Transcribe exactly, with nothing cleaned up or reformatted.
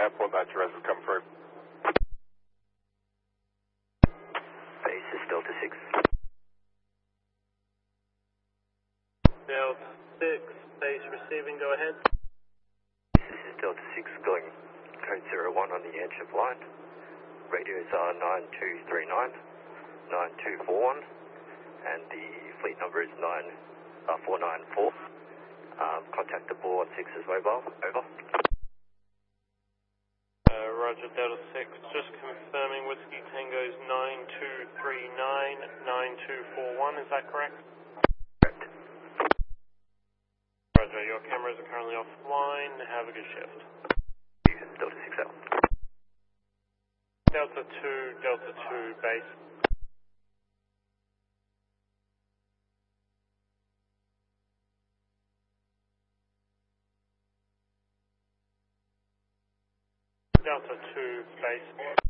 five four, that's your resident, come through. Base is Delta six. Delta six, base receiving, go ahead. This is Delta six going code zero one on the airship line. Radios are nine two three nine, nine two four one, and the fleet number is nine four nine four. Um, contact the four one six's mobile, over. Uh, Roger, Delta six, just confirming Whiskey Tango's nine two three nine, nine two four one, is that correct? Correct. Roger, your cameras are currently offline, have a good shift. Delta six out. Delta two, Delta two, base. Delta two, base.